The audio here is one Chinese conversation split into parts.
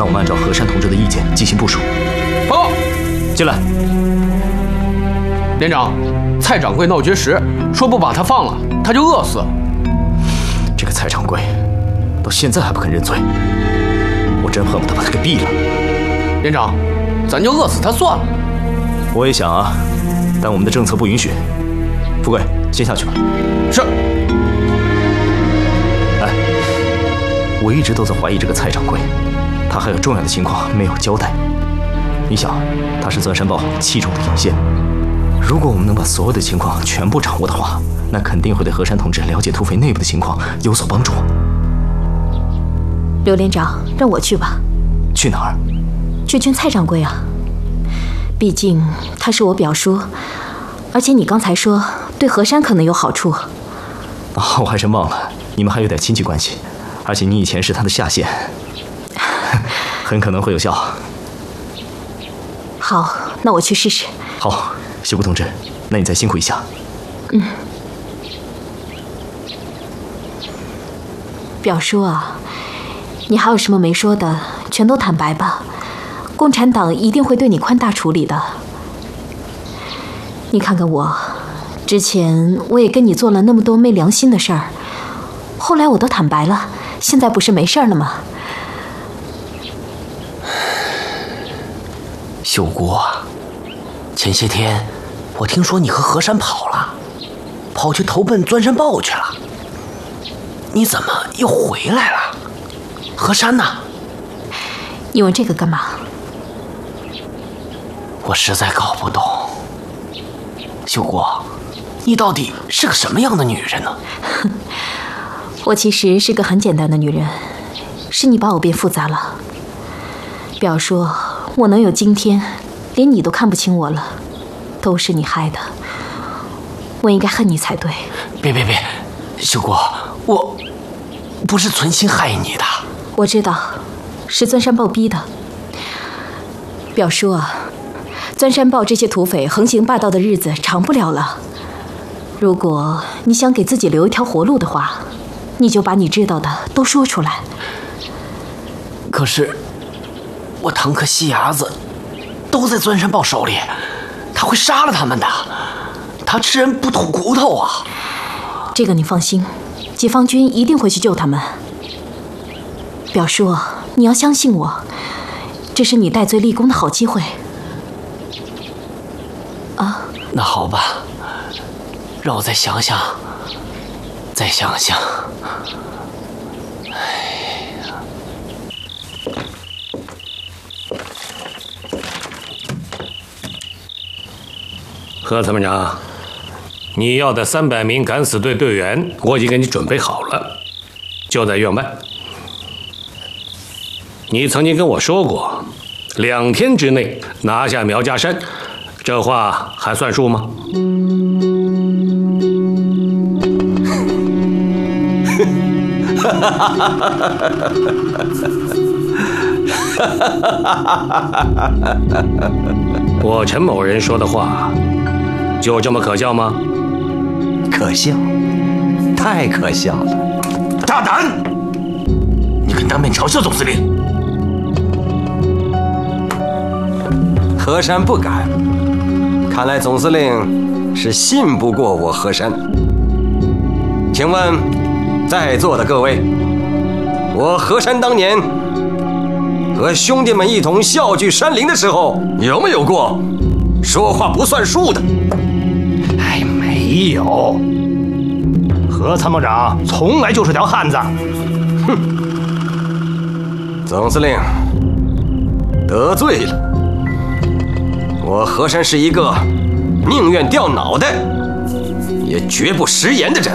那我们按照何山同志的意见进行部署。 报告， 进来。 连长，蔡掌柜闹绝食，说不把他放了，他就饿死。 这个蔡掌柜到现在还不肯认罪，我真恨不得把他给毙了。 连长，咱就饿死他算了。 我也想啊，但我们的政策不允许。富贵，先下去吧。 是。 哎，我一直都在怀疑这个蔡掌柜，他还有重要的情况没有交代。你想，他是钻山豹器重的引线，如果我们能把所有的情况全部掌握的话，那肯定会对何山同志了解土匪内部的情况有所帮助。 刘连长，让我去吧。 去哪儿？ 去劝蔡掌柜啊。毕竟他是我表叔，而且你刚才说对何山可能有好处。 我还真忘了，你们还有点亲戚关系，而且你以前是他的下线，很可能会有效。 好，那我去试试。 好，秀姑同志，那你再辛苦一下。 表叔啊，你还有什么没说的，全都坦白吧。共产党一定会对你宽大处理的。你看看我，之前我也跟你做了那么多昧良心的事儿，后来我都坦白了，现在不是没事了吗？ 秀姑，前些天我听说你和何山跑了，跑去投奔钻山豹去了。你怎么又回来了？何山呢？ 你问这个干嘛？ 我实在搞不懂，秀姑，你到底是个什么样的女人呢？ 我其实是个很简单的女人，是你把我变复杂了。表叔，我能有今天，连你都看不清我了，都是你害的。我应该恨你才对。 别，秀姑，我不是存心害你的。 我知道，是钻山豹逼的。表叔啊，钻山豹这些土匪横行霸道的日子长不了了。如果你想给自己留一条活路的话，你就把你知道的都说出来。 可是我堂客西伢子都在钻山豹手里，他会杀了他们的，他吃人不吐骨头啊。 这个你放心，解放军一定会去救他们。表叔，你要相信我，这是你戴罪立功的好机会。啊， 那好吧，让我再想想，再想想。 何参谋长，你要的300名敢死队队员，我已经给你准备好了，就在院外。你曾经跟我说过，2天之内拿下苗家山，这话还算数吗？我陈某人说的话，就这么可笑吗？ 可笑，太可笑了！ 大胆！你敢当面嘲笑总司令？ 何山不敢，看来总司令是信不过我何山。请问在座的各位，我何山当年和兄弟们一同笑聚山林的时候，有没有过说话不算数的？ 哎，没有。何参谋长从来就是条汉子。 哼，总司令得罪了。我何山是一个宁愿掉脑袋也绝不食言的人。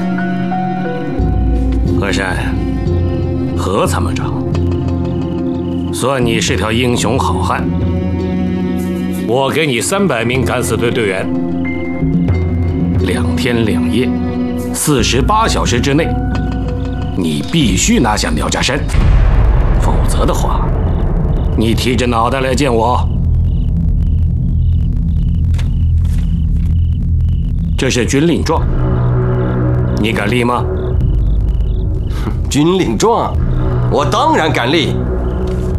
何山，何参谋长，算你是条英雄好汉。我给你300名敢死队队员，2天2夜，48小时之内，你必须拿下苗家山，否则的话，你提着脑袋来见我。这是军令状，你敢立吗？ 军令状，我当然敢立。